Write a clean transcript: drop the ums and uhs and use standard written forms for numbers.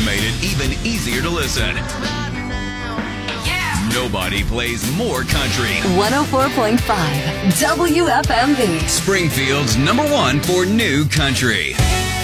made it even easier to listen. Nobody plays more country. 104.5 WFMV. Springfield's #1 for new country.